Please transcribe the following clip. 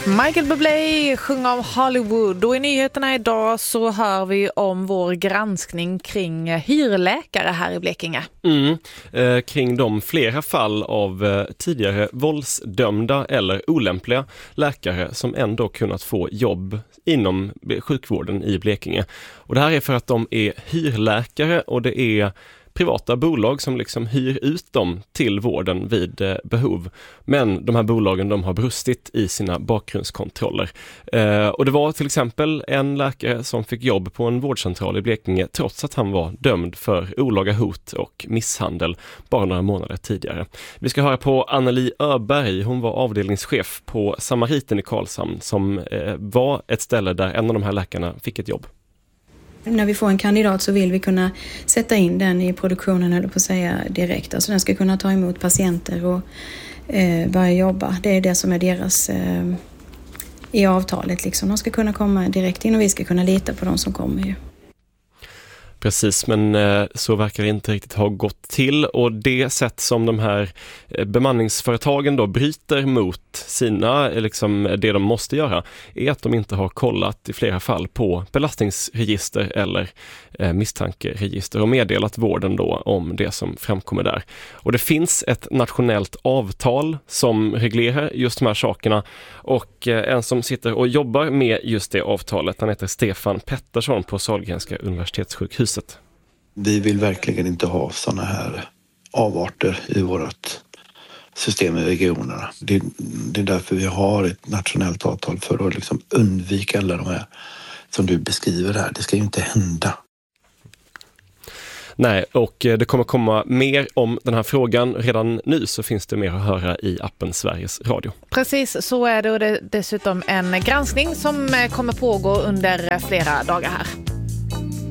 Michael Bublé sjunger om Hollywood och i nyheterna idag så hör vi om vår granskning kring hyrläkare här i Blekinge. Kring de flera fall av tidigare våldsdömda eller olämpliga läkare som ändå kunnat få jobb inom sjukvården i Blekinge. Och det här är för att de är hyrläkare och det är privata bolag som liksom hyr ut dem till vården vid behov. Men de här bolagen, de har brustit i sina bakgrundskontroller. Och det var till exempel en läkare som fick jobb på en vårdcentral i Blekinge trots att han var dömd för olaga hot och misshandel bara några månader tidigare. Vi ska höra på Anneli Öberg. Hon var avdelningschef på Samariten i Karlshamn som var ett ställe där en av de här läkarna fick ett jobb. När vi får en kandidat så vill vi kunna sätta in den i produktionen eller på att säga direkt. Alltså den ska kunna ta emot patienter och börja jobba. Det är det som är deras i avtalet. Liksom. De ska kunna komma direkt in och vi ska kunna lita på de som kommer ju. Precis, men så verkar det inte riktigt ha gått till och det sätt som de här bemanningsföretagen då bryter mot sina, liksom det de måste göra, är att de inte har kollat i flera fall på belastningsregister eller misstankeregister och meddelat vården då om det som framkommer där. Och det finns ett nationellt avtal som reglerar just de här sakerna och en som sitter och jobbar med just det avtalet, han heter Stefan Pettersson på Sahlgrenska universitetssjukhuset. Vi vill verkligen inte ha såna här avarter i vårt system i regionerna. Det är därför vi har ett nationellt avtal för att liksom undvika alla de här som du beskriver här. Det ska ju inte hända. Nej, och det kommer komma mer om den här frågan. Redan nu så finns det mer att höra i appen Sveriges Radio. Precis, så är det och det är dessutom en granskning som kommer pågå under flera dagar här.